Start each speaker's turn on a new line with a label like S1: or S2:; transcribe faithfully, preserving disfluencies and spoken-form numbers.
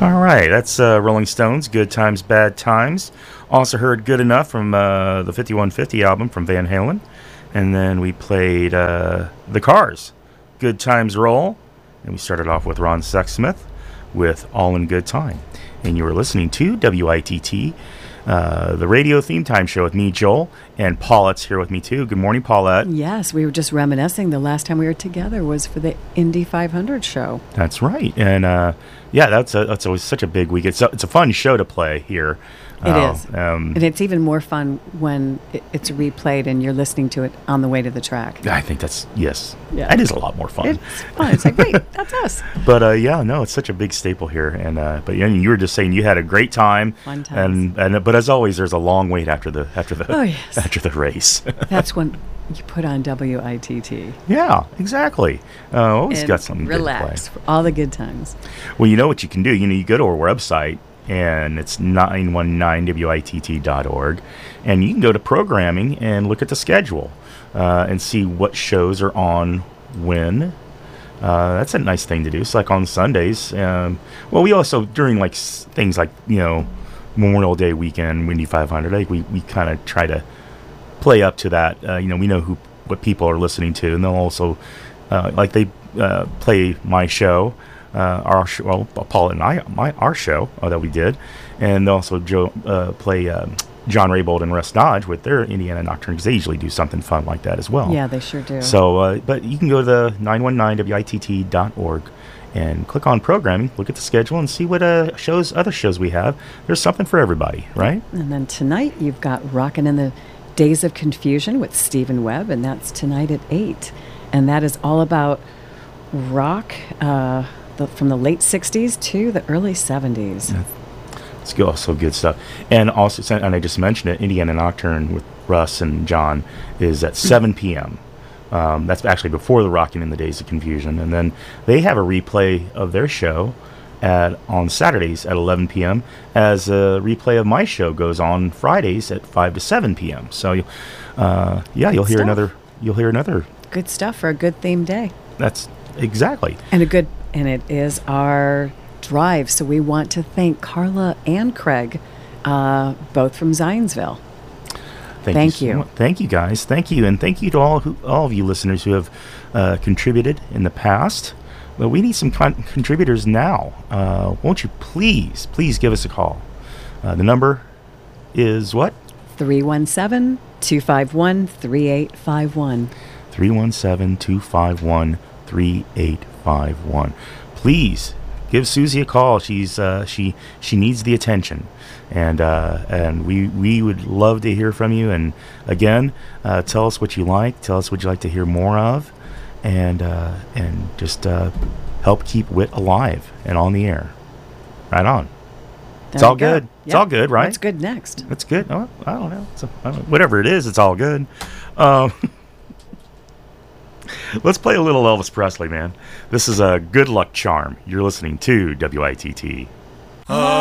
S1: All right, that's uh, Rolling Stones, Good Times, Bad Times. Also heard Good Enough from uh, the fifty-one fifty album from Van Halen. And then we played uh, The Cars, Good Times Roll. And we started off with Ron Sexsmith with All in Good Time. And you were listening to W I T T, uh, the radio theme time show with me, Joel, and Paulette's here with me too. Good morning, Paulette.
S2: Yes, we were just reminiscing. The last time we were together was for the Indy five hundred show.
S1: That's right. And uh, yeah, that's a, that's always such a big week. It's a, it's a fun show to play here.
S2: It
S1: uh,
S2: is.
S1: Um,
S2: and it's even more fun when it, it's replayed and you're listening to it on the way to the track.
S1: I think that's, yes,
S2: yeah.
S1: That is a lot more fun.
S2: It's fun. It's like, wait, that's us.
S1: But uh, yeah, no, it's such a big staple here. And uh, but yeah, you were just saying you had a great time.
S2: Fun times.
S1: And, and but as always, there's a long wait after the after the
S2: oh, yes.
S1: after the race.
S2: That's when you put on W I T T.
S1: Yeah, exactly. Uh, always
S2: and
S1: got something
S2: relax
S1: good to play.
S2: For all the good times.
S1: Well, you know what you can do. You know, you go to our website. And it's nine one nine W I T T dot org. And you can go to programming and look at the schedule uh, and see what shows are on when. Uh, that's a nice thing to do. It's like on Sundays. Um, well, we also, during like s- things like, you know, Memorial Day weekend, Windy five hundred, like we, we kind of try to play up to that. Uh, you know, we know who what people are listening to. And they'll also, uh, like they uh, play my show. Uh, our sh- well, Paul and I, my our show uh, that we did, and also Joe uh, play um, John Raybould and Russ Dodge with their Indiana Nocturne because they usually do something fun like that as well.
S2: Yeah, they sure do.
S1: So, uh, but you can go to the nine one nine W I T T dot org and click on programming, look at the schedule, and see what uh, shows other shows we have. There's something for everybody, right?
S2: And then tonight you've got Rockin' in the Days of Confusion with Stephen Webb, and that's tonight at eight, and that is all about rock. Uh, The, from the late sixties to the early seventies.
S1: Yeah. It's also good stuff. And also, and I just mentioned it, Indiana Nocturne with Russ and John is at seven p.m. Um, that's actually before the Rockin' in the Days of Confusion. And then they have a replay of their show at on Saturdays at eleven p.m. as a replay of my show goes on Fridays at five to seven p.m. So, uh, yeah, you'll hear
S2: stuff.
S1: another. You'll hear another.
S2: Good stuff for a good theme day.
S1: That's exactly.
S2: And a good. And it is our drive, so we want to thank Carla and Craig, uh, both from Zionsville.
S1: Thank,
S2: thank
S1: you.
S2: you.
S1: So much. Thank you, guys. Thank you, and thank you to all who, all of you listeners who have uh, contributed in the past. Well, we need some con- contributors now. Uh, won't you please, please give us a call? Uh, the number is what?
S2: three one seven, two five one, three eight five one.
S1: three one seven, two five one, three eight five one. Please give Susie a call. She's uh, she she needs the attention, and uh, and we we would love to hear from you. And again, uh, tell us what you like. Tell us what you like to hear more of, and uh, and just uh, help keep Wit alive and on the air. Right on.
S2: There
S1: it's all
S2: we go.
S1: good. It's
S2: Yep.
S1: all good, right?
S2: What's good next?
S1: It's good. Oh, I don't know. It's a, I don't know. Whatever it is, it's all good. Um, Let's play a little Elvis Presley, man. This is a Good Luck Charm. You're listening to W I T T.